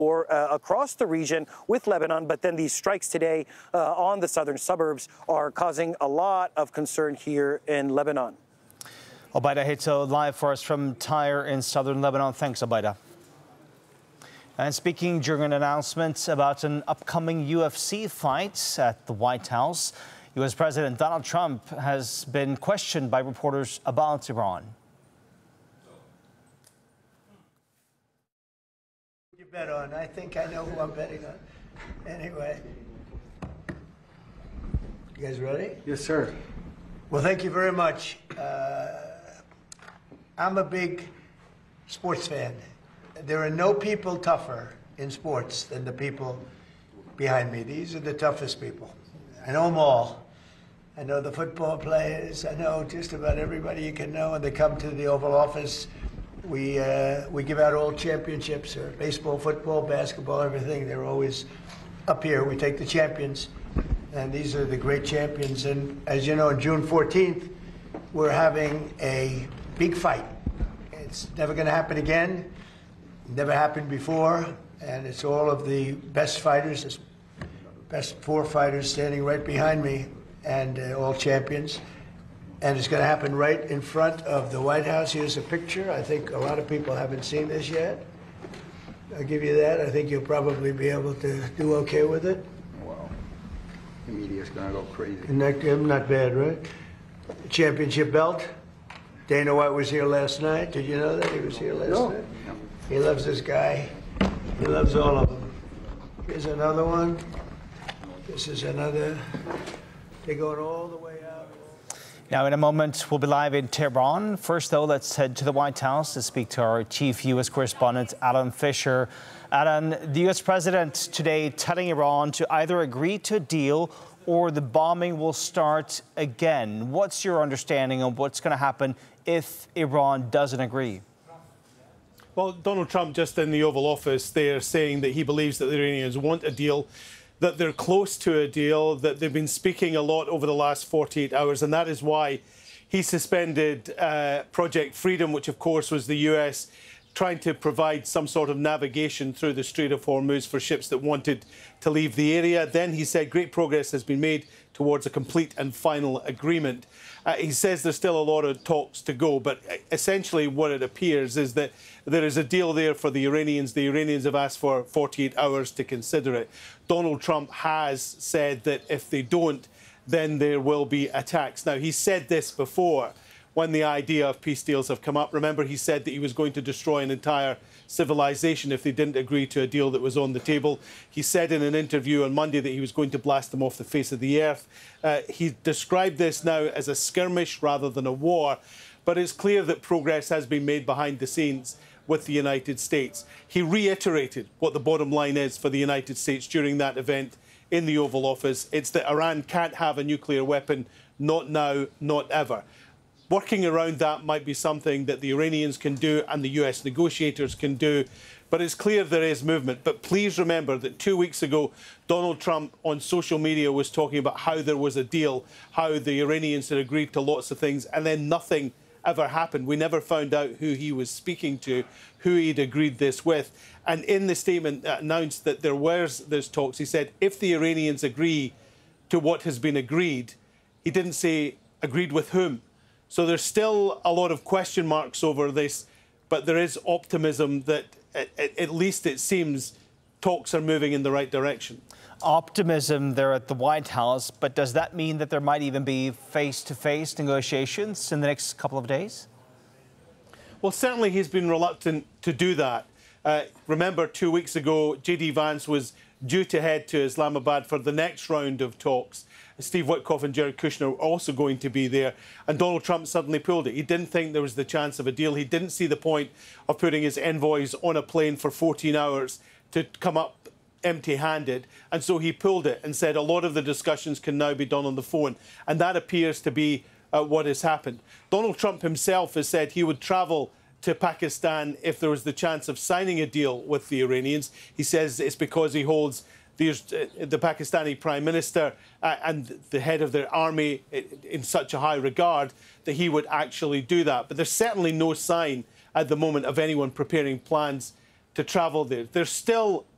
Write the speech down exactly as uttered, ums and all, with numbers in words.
or uh, across the region with Lebanon, but then these strikes today uh, on the southern suburbs are causing a lot of concern here in Lebanon. Obaida Hito live for us from Tyre in southern Lebanon. Thanks, Obaida. And speaking during an announcement about an upcoming U F C fight at the White House, U S President Donald Trump has been questioned by reporters about Iran. You bet on. I think I know who I'm betting on. Anyway. You guys ready? Yes, sir. Well, thank you very much. Uh, I'm a big sports fan. There are no people tougher in sports than the people behind me. These are the toughest people. I know them all. I know the football players. I know just about everybody you can know, and they come to the Oval Office. We uh, we give out all championships, or baseball, football, basketball, everything. They're always up here. We take the champions, and these are the great champions. And as you know, on June fourteenth, we're having a big fight. It's never going to happen again. Never happened before, and it's all of the best fighters, the best four fighters standing right behind me, and uh, all champions. And it's going to happen right in front of the White House. Here's a picture. I think a lot of people haven't seen this yet. I'll give you that. I think you'll probably be able to do okay with it. Wow. The media's going to go crazy. Isn't that not bad, right? Championship belt. Dana White was here last night. Did you know that? He was here last No. night. He loves this guy. He loves all of them. Here's another one. This is another. They're going all the way out. Now, in a moment, we'll be live in Tehran. First, though, let's head to the White House to speak to our chief U S correspondent, Alan Fisher. Alan, the U S president today telling Iran to either agree to a deal or the bombing will start again. What's your understanding of what's going to happen if Iran doesn't agree? Well, Donald Trump, just in the Oval Office, they're saying that he believes that the Iranians want a deal, that they're close to a deal, that they've been speaking a lot over the last forty-eight hours, and that is why he suspended uh, Project Freedom, which, of course, was the U S trying to provide some sort of navigation through the Strait of Hormuz for ships that wanted to leave the area. Then he said great progress has been made towards a complete and final agreement. Uh, he says there's still a lot of talks to go, but essentially what it appears is that there is a deal there for the Iranians. The Iranians have asked for forty-eight hours to consider it. Donald Trump has said that if they don't, then there will be attacks. Now, he said this before when the idea of peace deals have come up. Remember, he said that he was going to destroy an entire civilization if they didn't agree to a deal that was on the table. He said in an interview on Monday that he was going to blast them off the face of the earth. Uh, he described this now as a skirmish rather than a war, but it's clear that progress has been made behind the scenes with the United States. He reiterated what the bottom line is for the United States during that event in the Oval Office. It's that Iran can't have a nuclear weapon, not now, not ever. Working around that might be something that the Iranians can do and the U S negotiators can do, but it's clear there is movement. But please remember that two weeks ago, Donald Trump on social media was talking about how there was a deal, how the Iranians had agreed to lots of things, and then nothing ever happened. We never found out who he was speaking to, who he'd agreed this with. And in the statement that announced that there was this talks, he said, if the Iranians agree to what has been agreed, he didn't say agreed with whom. So there's still a lot of question marks over this, but there is optimism that, at, at least it seems, talks are moving in the right direction. Optimism there at the White House, but does that mean that there might even be face-to-face negotiations in the next couple of days? Well, certainly he's been reluctant to do that. Uh, remember, two weeks ago, J D Vance was due to head to Islamabad for the next round of talks. Steve Witkoff and Jared Kushner were also going to be there, and Donald Trump suddenly pulled it. He didn't think there was the chance of a deal. He didn't see the point of putting his envoys on a plane for fourteen hours to come up empty-handed, and so he pulled it and said a lot of the discussions can now be done on the phone, and that appears to be uh, what has happened. Donald Trump himself has said he would travel to Pakistan if there was the chance of signing a deal with the Iranians. He says it's because he holds There's uh, the Pakistani Prime Minister uh, and the head of their army in such a high regard that he would actually do that. But there's certainly no sign at the moment of anyone preparing plans to travel there. There's still